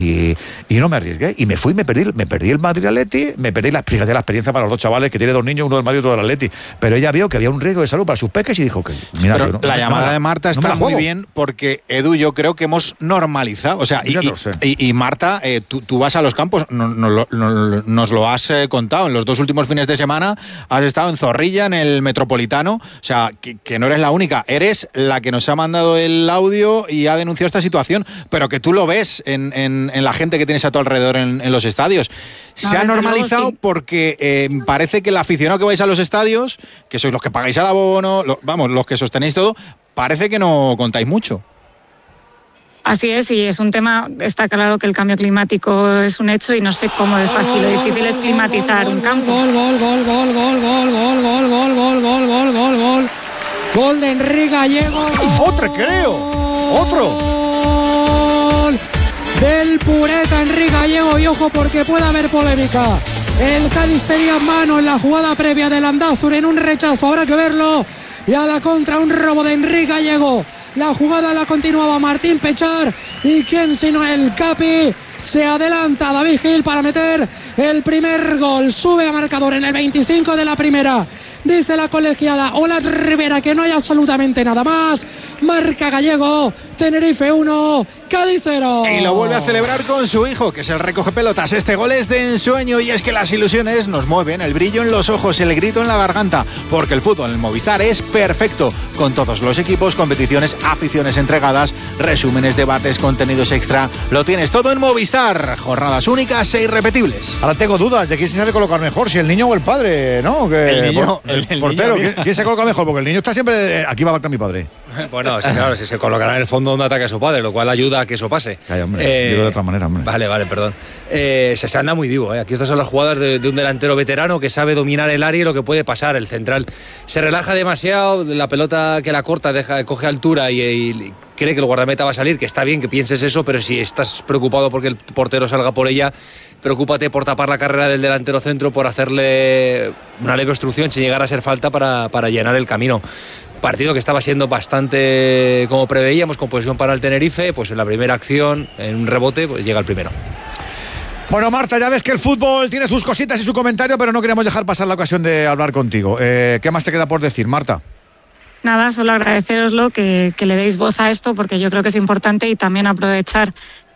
Y no me arriesgué, y me fui, me perdí el Madrid-Atleti, me perdí la experiencia para los dos chavales, que tiene 2 niños, uno del Madrid y otro del Atleti, pero ella vio que había un riesgo de salud para sus peques y dijo que mira, pero la llamada de Marta está muy bien, porque Edu, yo creo que hemos normalizado, o sea, y Marta, tú vas a los campos, nos lo has contado, en los 2 últimos fines de semana has estado en Zorrilla, en el Metropolitano, o sea, que no eres la única, eres la que nos ha mandado el audio y ha denunciado esta situación, pero que tú lo ves en la gente que tienes a tu alrededor en los estadios. Se ha normalizado luego, sí, porque parece que el aficionado que vais a los estadios, que sois los que pagáis el abono, los que sostenéis todo, parece que no contáis mucho. Así es, y es un tema, está claro que el cambio climático es un hecho y no sé cómo de fácil o difícil es climatizar un campo. Gol de Enrique Gallego. ¡Otro, creo! ¡Otro! Del pureta Enrique Gallego, y ojo porque puede haber polémica. El Cádiz tenía mano en la jugada previa del Landázuri en un rechazo, habrá que verlo. Y a la contra un robo de Enrique Gallego. La jugada la continuaba Martín Pechar, y quién sino el Capi. Se adelanta David Gil para meter el primer gol. Sube a marcador en el 25 de la primera. Dice la colegiada Olat Rivera que no hay absolutamente nada más. Marca Gallego, Tenerife 1, Cádiz 0. Y lo vuelve a celebrar con su hijo, que es el recoge pelotas. Este gol es de ensueño, y es que las ilusiones nos mueven, el brillo en los ojos, el grito en la garganta, porque el fútbol en el Movistar es perfecto, con todos los equipos, competiciones, aficiones entregadas, resúmenes, debates, contenidos extra. Lo tienes todo en Movistar. Jornadas únicas e irrepetibles. Ahora tengo dudas de quién se sabe colocar mejor, si el niño o el padre, ¿no? El niño. El portero, ¿quién se coloca mejor? Porque el niño está siempre, aquí va a marcar mi padre. Bueno, sí, claro, si se colocará en el fondo donde ataque a su padre, lo cual ayuda a que eso pase. Ay, hombre, digo de otra manera, hombre. Vale, perdón. Se anda muy vivo, ¿eh? Aquí estas son las jugadas de un delantero veterano que sabe dominar el área y lo que puede pasar. El central se relaja demasiado, la pelota que la corta coge altura y cree que el guardameta va a salir, que está bien que pienses eso, pero si estás preocupado porque el portero salga por ella, preocúpate por tapar la carrera del delantero centro, por hacerle una leve obstrucción sin llegar a ser falta para llenar el camino. Partido que estaba siendo bastante como preveíamos, con posesión para el Tenerife, pues en la primera acción, en un rebote, pues llega el primero. Bueno, Marta, ya ves que el fútbol tiene sus cositas y su comentario, pero no queríamos dejar pasar la ocasión de hablar contigo. ¿Qué más te queda por decir, Marta? Nada, solo agradeceroslo, que le deis voz a esto, porque yo creo que es importante, y también aprovechar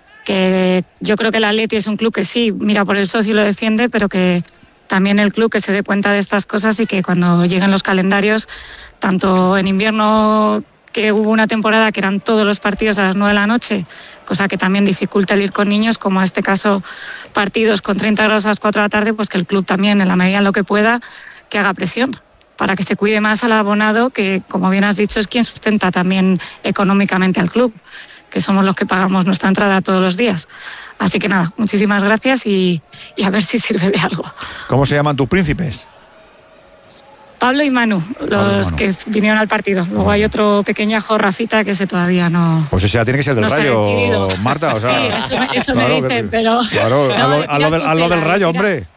que yo creo que el Atleti es un club que sí mira por el socio y lo defiende, pero que también el club que se dé cuenta de estas cosas, y que cuando lleguen los calendarios, tanto en invierno, que hubo una temporada que eran todos los partidos a las 9 de la noche, cosa que también dificulta el ir con niños, como en este caso partidos con 30 grados a las 4 de la tarde, pues que el club también, en la medida en lo que pueda, que haga presión para que se cuide más al abonado, que, como bien has dicho, es quien sustenta también económicamente al club, que somos los que pagamos nuestra entrada todos los días. Así que nada, muchísimas gracias, y a ver si sirve de algo. ¿Cómo se llaman tus príncipes? Pablo y Manu, los que vinieron al partido. Luego hay otro pequeñajo, Rafita, que ese todavía no. Pues ese ya tiene que ser del Rayo, Marta. O sea, sí, eso claro, me dicen, pero. Claro, a lo del Rayo, hombre.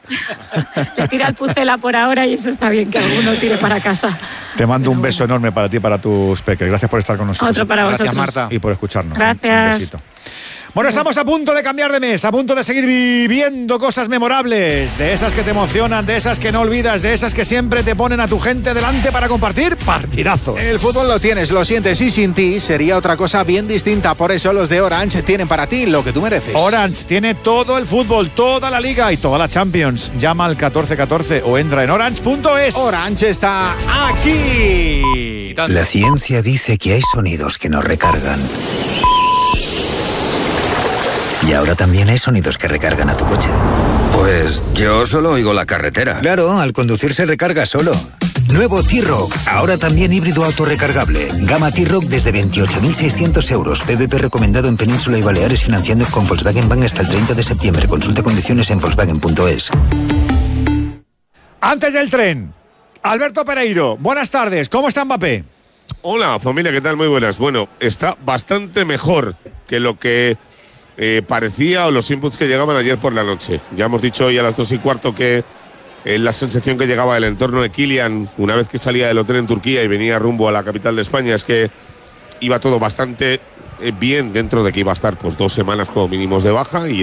Le tira el Pucela por ahora, y eso está bien, que alguno tire para casa. Te mando un beso enorme para ti y para tus peques. Gracias por estar con nosotros. Otro para vosotros. Gracias, Marta. Y por escucharnos. Gracias. Un besito. Bueno, estamos a punto de cambiar de mes, a punto de seguir viviendo cosas memorables, de esas que te emocionan, de esas que no olvidas, de esas que siempre te ponen a tu gente delante para compartir partidazos. El fútbol lo tienes, lo sientes, y sin ti sería otra cosa bien distinta. Por eso los de Orange tienen para ti lo que tú mereces. Orange tiene todo el fútbol, toda la liga y toda la Champions. Llama al 1414 o entra en orange.es. Orange está aquí. La ciencia dice que hay sonidos que nos recargan. Y ahora también hay sonidos que recargan a tu coche. Pues yo solo oigo la carretera. Claro, al conducir se recarga solo. Nuevo T-Roc, ahora también híbrido autorrecargable. Gama T-Roc desde 28.600 euros. PVP recomendado en Península y Baleares, financiando con Volkswagen Bank hasta el 30 de septiembre. Consulta condiciones en volkswagen.es. Antes del tren, Alberto Pereiro, buenas tardes. ¿Cómo está Mbappé? Hola, familia, ¿qué tal? Muy buenas. Bueno, está bastante mejor que lo que parecía, o los inputs que llegaban ayer por la noche. Ya hemos dicho hoy a las 2:15 que la sensación que llegaba del entorno de Kylian una vez que salía del hotel en Turquía y venía rumbo a la capital de España es que iba todo bastante bien, dentro de que iba a estar pues 2 semanas como mínimos de baja, y